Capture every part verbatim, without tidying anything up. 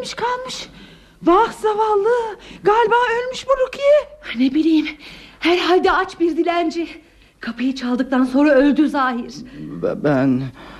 gelmiş kalmış. Vah zavallı, galiba ölmüş bu Rukiye. Ne bileyim, herhalde aç bir dilenci. Kapıyı çaldıktan sonra öldü zahir. Ben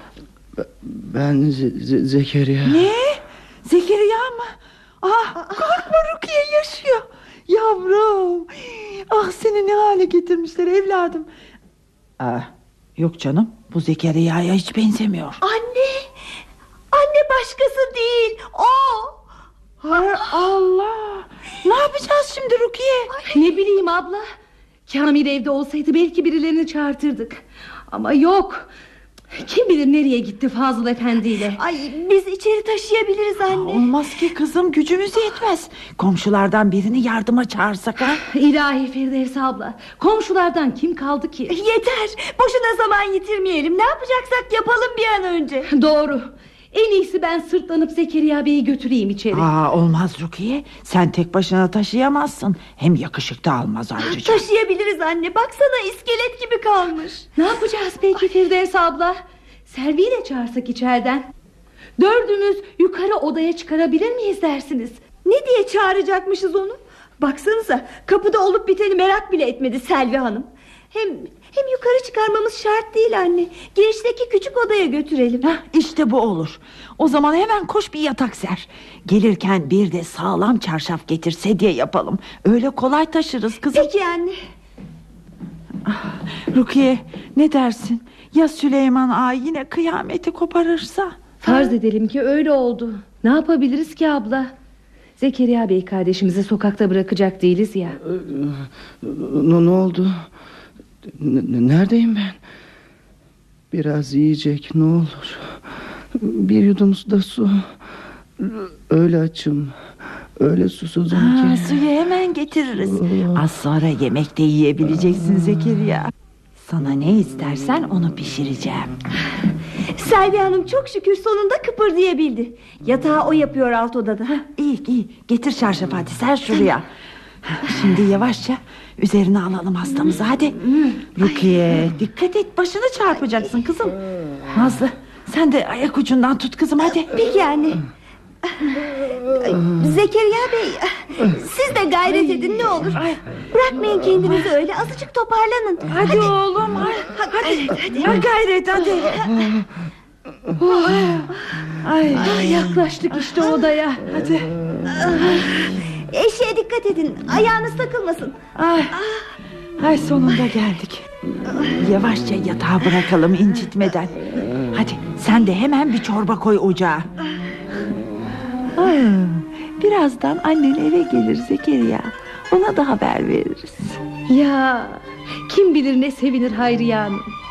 Ben Z- Zekeriya. Ne? Zekeriya mı? Ah, korkma Rukiye yaşıyor. Yavrum. Ah, seni ne hale getirmişler evladım. Ah, yok canım, bu Zekeriya'ya hiç benzemiyor. Anne, anne başkası değil, o. Hay Allah. Ne yapacağız şimdi Rukiye? Ay. Ne bileyim abla. Kamil evde olsaydı belki birilerini çağırtırdık. Ama yok. Kim bilir nereye gitti Fazıl Efendi ile. Ay, biz içeri taşıyabiliriz anne. Aa, olmaz ki kızım, gücümüz yetmez. Komşulardan birini yardıma çağırsak ha? İlahi Firdevs abla, komşulardan kim kaldı ki? Yeter, boşuna zaman yitirmeyelim. Ne yapacaksak yapalım bir an önce. Doğru. En iyisi ben sırtlanıp Zekeriya Bey'i götüreyim içeri. Aa, olmaz Rukiye, sen tek başına taşıyamazsın. Hem yakışık da almaz ayrıca. Taşıyabiliriz anne, baksana iskelet gibi kalmış. Ne yapacağız peki Firdevs abla? Selvi'yi de çağırsak içeriden. Dördümüz yukarı odaya çıkarabilir miyiz dersiniz? Ne diye çağıracakmışız onu? Baksanıza, kapıda olup biteni merak bile etmedi Selvi Hanım. Hem hem yukarı çıkarmamız şart değil anne. Girişteki küçük odaya götürelim. Hah, işte bu olur. O zaman hemen koş bir yatak ser. Gelirken bir de sağlam çarşaf getir, sedye yapalım. Öyle kolay taşırız kızım. Peki anne. Ah, Rukiye, ne dersin? Ya Süleyman Ağa yine kıyameti koparırsa? Farz edelim ki öyle oldu. Ne yapabiliriz ki abla? Zekeriya Bey kardeşimizi sokakta bırakacak değiliz ya. Ne, ne oldu? N- neredeyim ben? Biraz yiyecek ne olur. Bir yudum da su. Öyle açım, öyle susuzum ha, ki. Suyu hemen getiririz. Az sonra yemek de yiyebileceksin Zekeriya. Sana ne istersen onu pişireceğim. Selvi Hanım çok şükür sonunda kıpırdayabildi. Yatağı o yapıyor alt odada. İyi iyi, getir çarşafı hadi, ser şuraya. Şimdi yavaşça üzerine alalım hastamızı, hadi. Rukiye, dikkat et, başını çarpacaksın kızım. Nazlı, sen de ayak ucundan tut kızım, hadi. Peki anne. Zekeriya Bey, siz de gayret edin ne olur. Bırakmayın kendinizi öyle, azıcık toparlanın. Hadi, hadi oğlum, hadi. Hadi, hadi, hadi. Gayret hadi. Oh. Ay, Ay, yaklaştık işte odaya. Hadi. Eşeğe dikkat edin, ayağınız takılmasın. Ay, ay sonunda geldik. Yavaşça yatağa bırakalım incitmeden. Hadi sen de hemen bir çorba koy ocağa. Ay, birazdan annen eve gelir Zekeriya. Ona da haber veririz. Ya kim bilir ne sevinir Hayriye Hanım.